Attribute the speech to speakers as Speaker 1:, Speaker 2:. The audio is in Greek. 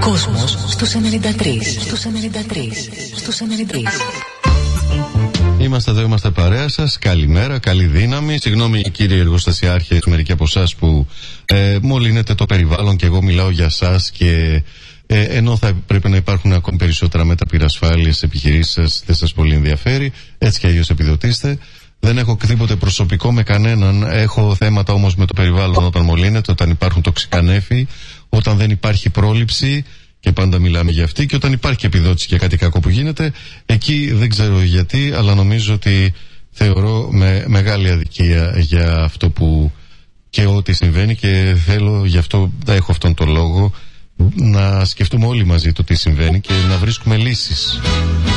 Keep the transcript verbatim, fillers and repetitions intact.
Speaker 1: Κόσμος στους ενενήντα τρία. Στους ενενήντα τρία. Στους ενενήντα τρία.
Speaker 2: Είμαστε εδώ, είμαστε παρέα σας. Καλημέρα, καλή δύναμη. Συγγνώμη κύριε εργοστασιάρχε, μερικοί από εσάς που ε, μολύνετε το περιβάλλον και εγώ μιλάω για σας και ε, ενώ θα πρέπει να υπάρχουν ακόμη περισσότερα μέτρα πυρασφάλειας στις επιχειρήσεις σας, δεν σας πολύ ενδιαφέρει. Έτσι κι αλλιώς επιδοτήστε. Δεν έχω τίποτε προσωπικό με κανέναν. Έχω θέματα όμως με το περιβάλλον όταν μολύνεται, όταν υπάρχουν τοξικά νέφη, όταν δεν υπάρχει πρόληψη. Και πάντα μιλάμε για αυτή, και όταν υπάρχει επιδότηση για κάτι κακό που γίνεται, εκεί δεν ξέρω γιατί, αλλά νομίζω ότι θεωρώ με μεγάλη αδικία για αυτό που και ό,τι συμβαίνει, και θέλω, γι' αυτό θα έχω αυτόν τον λόγο, να σκεφτούμε όλοι μαζί το τι συμβαίνει και να βρίσκουμε λύσεις.